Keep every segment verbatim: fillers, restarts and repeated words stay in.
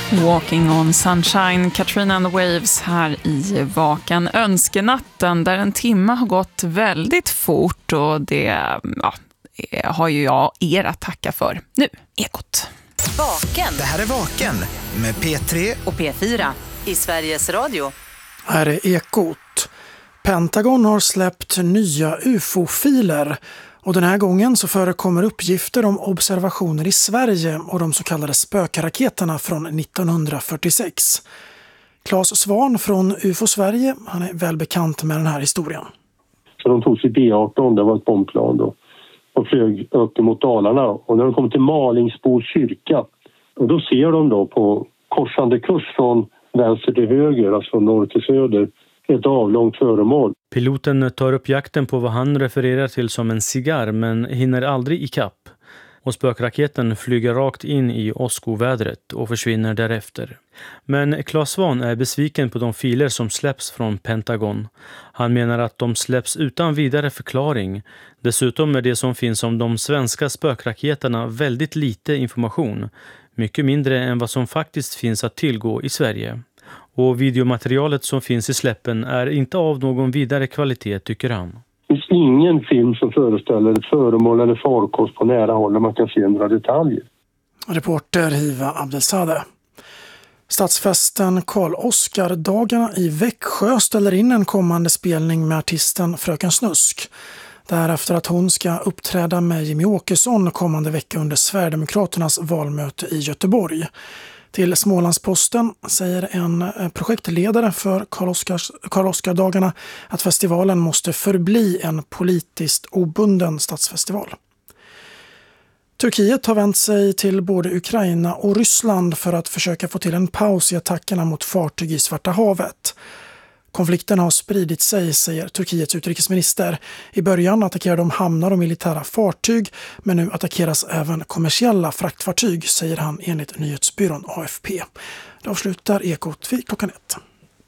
Walking on Sunshine, Katrina and the Waves här i Vaken önskenatten, där en timme har gått väldigt fort, och det ja, har ju jag er att tacka för. Nu, Ekot. Vaken. Det här är Vaken med P tre och P fyra i Sveriges Radio. Här är Ekot. Pentagon har släppt nya U F O-filer. Och den här gången så förekommer uppgifter om observationer i Sverige och de så kallade spökraketerna från nittonhundrafyrtiosex. Claes Svahn från U F O Sverige, han är väl bekant med den här historien. Så de tog sig B arton, det var ett bombplan då, och flög upp mot Dalarna. Och när de kom till Malingsbo kyrka, och då ser de då på korsande kurs från vänster till höger, alltså från norr till söder, ett avlångt föremål. Piloten tar upp jakten på vad han refererar till som en cigarr, men hinner aldrig i kapp. Och spökraketen flyger rakt in i åskovädret och försvinner därefter. Men Claes Svahn är besviken på de filer som släpps från Pentagon. Han menar att de släpps utan vidare förklaring. Dessutom är det som finns om de svenska spökraketerna väldigt lite information. Mycket mindre än vad som faktiskt finns att tillgå i Sverige. Och videomaterialet som finns i släppen är inte av någon vidare kvalitet, tycker han. Det finns ingen film som föreställer ett föremål eller farkost på nära håll där man kan se några detaljer. Reporter Hiva Abdelsadeh. Stadsfesten Karl-Oskar-dagarna i Växjö ställer in en kommande spelning med artisten Fröken Snusk. Därefter att hon ska uppträda med Jimmy Åkesson kommande vecka under Sverigedemokraternas valmöte i Göteborg. Till Smålandsposten säger en projektledare för Karl-Oskar-dagarna att festivalen måste förbli en politiskt obunden stadsfestival. Turkiet har vänt sig till både Ukraina och Ryssland för att försöka få till en paus i attackerna mot fartyg i Svarta havet. Konflikten har spridit sig, säger Turkiets utrikesminister. I början attackerade de hamnar och militära fartyg, men nu attackeras även kommersiella fraktfartyg, säger han enligt nyhetsbyrån A F P. Det avslutar Ekot vid klockan ett.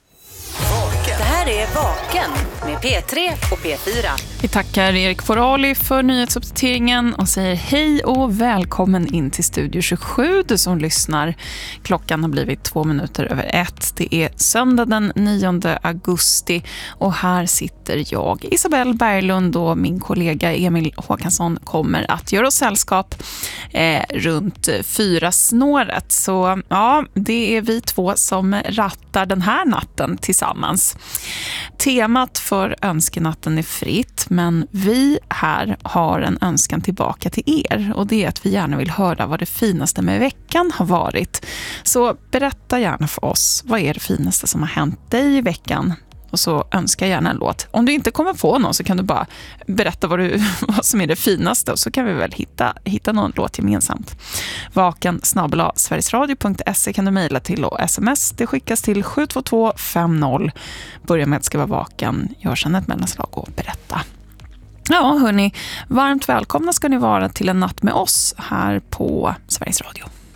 Det här är Vaken med P tre och P fyra. Vi tackar Erik Forali för nyhetsuppdateringen och säger hej och välkommen in till Studio tjugosju, du som lyssnar. Klockan har blivit två minuter över ett. Det är söndag den nionde augusti och här sitter jag, Isabelle Berglund, och min kollega Emil Håkansson kommer att göra oss sällskap eh, runt fyra snåret. Så ja, det är vi två som rattar den här natten tillsammans. Temat för önskenatten är fritt, men vi här har en önskan tillbaka till er, och det är att vi gärna vill höra vad det finaste med veckan har varit. Så berätta gärna för oss, vad är det finaste som har hänt dig i veckan? Och så önska gärna en låt. Om du inte kommer på någon så kan du bara berätta vad, du, vad som är det finaste, och så kan vi väl hitta, hitta någon låt gemensamt. Vaken snabel-a sverigesradio punkt se kan du mejla till, och sms det skickas till sju två två fem noll. Börja med att skriva vaken, gör sedan ett mellanslag och berätta. Ja hörni, varmt välkomna ska ni vara till en natt med oss här på Sveriges Radio.